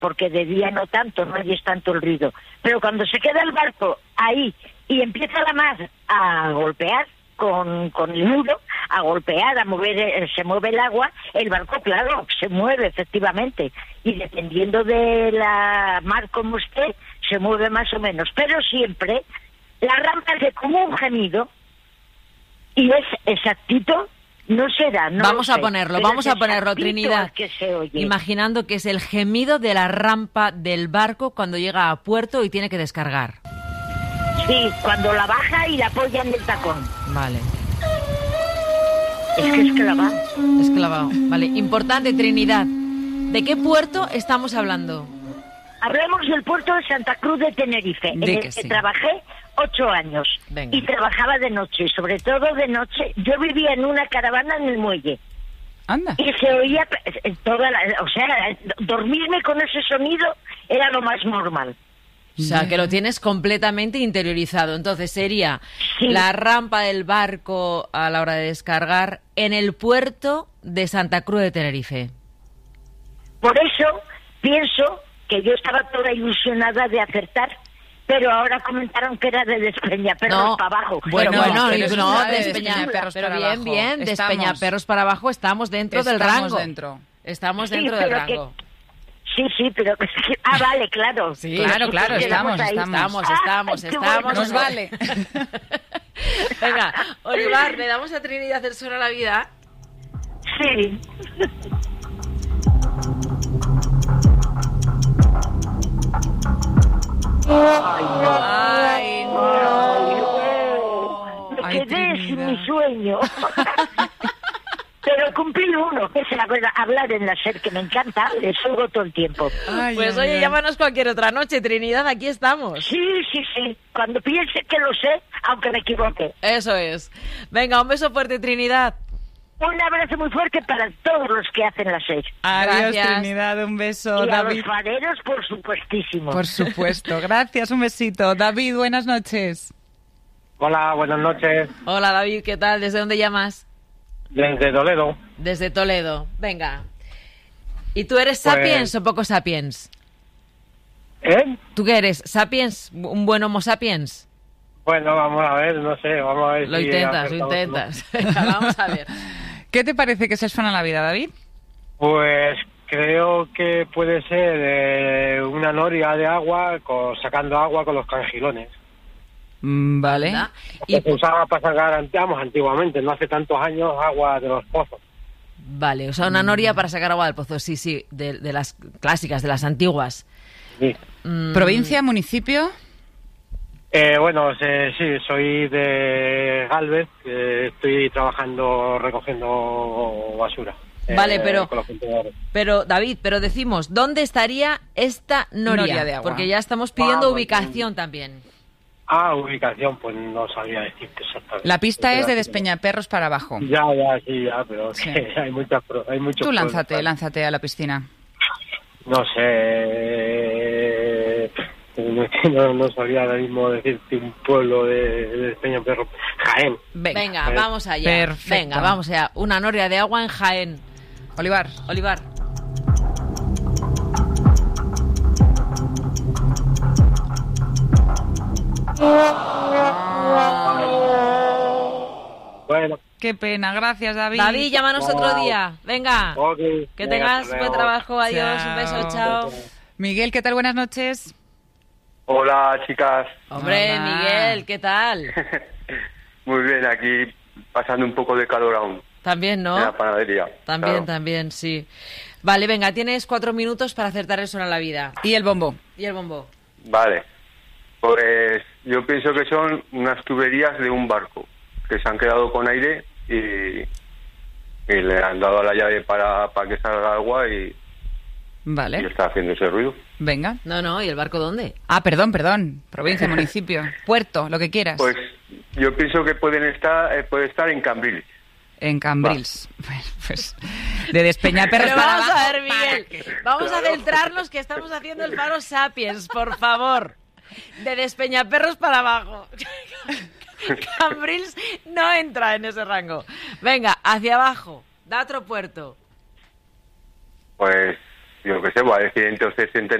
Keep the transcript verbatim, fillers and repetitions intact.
porque de día no tanto, no hay tanto el ruido. Pero cuando se queda el barco ahí y empieza la mar a golpear con, con el nudo, a golpear, a mover, eh, se mueve el agua, el barco, claro, se mueve efectivamente. Y dependiendo de la mar como esté, se mueve más o menos. Pero siempre la rampa hace como un gemido y es exactito. No será, no Vamos lo a sé, ponerlo, vamos a ponerlo, exactito Trinidad. Que se oye. Imaginando que es el gemido de la rampa del barco cuando llega a puerto y tiene que descargar. Sí, cuando la baja y la apoya en el tacón. Vale. Es que es clavado. Es clavado. Vale, importante, Trinidad. ¿De qué puerto estamos hablando? Hablemos del puerto de Santa Cruz de Tenerife, en Di el que que sí. trabajé ocho años. Venga. Y trabajaba de noche, sobre todo de noche. Yo vivía en una caravana en el muelle. Anda. Y se oía eh, toda la... O sea, dormirme con ese sonido era lo más normal. O sea, que lo tienes completamente interiorizado. Entonces sería Sí. la rampa del barco a la hora de descargar en el puerto de Santa Cruz de Tenerife. Por eso pienso que yo estaba toda ilusionada de acertar, pero ahora comentaron que era de Despeñaperros No, para abajo. Bueno, Pero bueno, pero eso no, está de Despeña- Despeñaperros pero para bien, abajo. bien, Estamos. Despeñaperros para abajo, estamos dentro del Estamos rango. dentro. Estamos Sí, dentro del pero que- rango. Sí, sí, pero... que- Ah, vale, claro. Sí, Claro, claro, Nosotros estamos, quedamos ahí. estamos. Estamos, estamos, Ay, qué estamos. bueno. Nos vale. Venga, Olivar, ¿le damos a Trinidad el suelo a la vida? Sí. Ay, no. Me Ay, quedé sin Trinidad. mi sueño. Pero cumplí uno, que es la verdad, hablar en la SER, que me encanta, les oigo todo el tiempo. Ay, Pues ay, oye, ay. llámanos cualquier otra noche, Trinidad, aquí estamos. Sí, sí, sí. Cuando piense que lo sé, aunque me equivoque. Eso es. Venga, un beso fuerte, Trinidad. Un abrazo muy fuerte para todos los que hacen la SER. Adiós, Gracias. Trinidad, un beso. Y a David. los fareros, por supuestísimo. Por supuesto, gracias, un besito. David, buenas noches. Hola, buenas noches. Hola, David, ¿qué tal? ¿Desde dónde llamas? Desde Toledo. Desde Toledo. Venga. ¿Y tú eres Pues- sapiens o poco sapiens? ¿Eh? ¿Tú qué eres? ¿Sapiens? ¿Un buen homo sapiens? Bueno, vamos a ver, no sé, vamos a ver Lo si intentas, lo acertamos, intentas. Venga, vamos a ver. ¿Qué te parece que se suena la vida, David? ¿no? Pues creo que puede ser eh, una noria de agua con, sacando agua con los cangilones. Mm, Vale. Anda. Que Y, se usaba para sacar, vamos, antiguamente, no hace tantos años, agua de los pozos. vale, o sea, una noria para sacar agua del pozo, sí, sí, de, de las clásicas, de las antiguas. Sí. Mm, ¿Provincia, municipio? Eh, bueno, se- sí, soy de Galvez, eh, estoy trabajando recogiendo basura. eh, Vale, pero- con los contenedores. Pero, David, pero decimos, ¿dónde estaría esta noria? Noria de agua. Porque ya estamos pidiendo Ah, bueno. ubicación también. Ah, ubicación, pues no sabía decirte exactamente. La pista es de Pero- Despeñaperros para abajo. Ya, ya, sí, ya, pero Sí. que hay muchas, pro- hay muchos. Tú lánzate, pueblos, lánzate a la piscina. No sé, no, no sabría ahora mismo decirte un pueblo de, de Peñaperro. Jaén. Venga. Venga, pues, vamos allá. perfecto. Venga, vamos allá. Una noria de agua en Jaén. Olivar. Olivar. Bueno, Qué pena, gracias, David. David, llámanos otro día. Venga. ok. Que Venga, tengas hasta buen luego. trabajo. Adiós. Chao. Un beso. Chao. Miguel, ¿qué tal? Buenas noches. Hola, chicas. Hombre, Hola. Miguel, ¿qué tal? Muy bien, aquí pasando un poco de calor aún También, en la ¿no? panadería. También, Claro. también, sí. Vale, venga, tienes cuatro minutos para acertar el sol a la vida. ¿Y el bombo? ¿Y el bombo? Vale. Pues yo pienso que son unas tuberías de un barco que se han quedado con aire y, y le han dado a la llave para, para que salga agua y, y Vale. está haciendo ese ruido. Venga. No, no, ¿y el barco dónde? Ah, perdón, perdón. Provincia, municipio, puerto, lo que quieras. Pues yo pienso que pueden estar eh, puede estar en Cambrils. En Cambrils. Pues de Despeñaperros Pero para vamos abajo. a ver, Miguel. Vamos a centrarnos que estamos haciendo el faro Sapiens, por favor. De Despeñaperros para abajo. Cambrils no entra en ese rango. Venga, hacia abajo. Da otro puerto. Pues yo qué sé, va a decir entonces entre